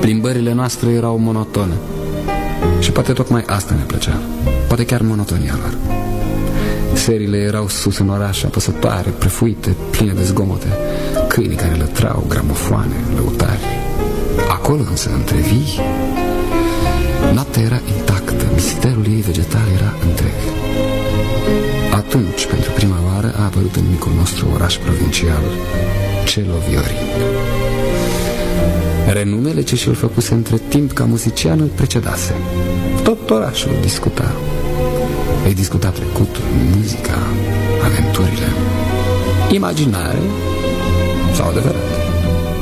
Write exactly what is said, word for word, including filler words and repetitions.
Plimbările noastre erau monotone și poate tocmai asta ne plăcea, poate chiar monotonia lor. Serile erau sus în oraș, apăsătoare, prăfuite, pline de zgomote, câini care lătrau, gramofoane, lăutari. Acolo însă, între vii, noaptea era intactă, misterul ei vegetal era întreg. Atunci, pentru prima oară, a apărut în micul nostru oraș provincial Cielo Viorin. Renumele ce și-l făcuse între timp ca muzician îl precedase. Tot orașul discuta. Ei discuta trecutul, muzica, aventurile, imaginare sau adevărat.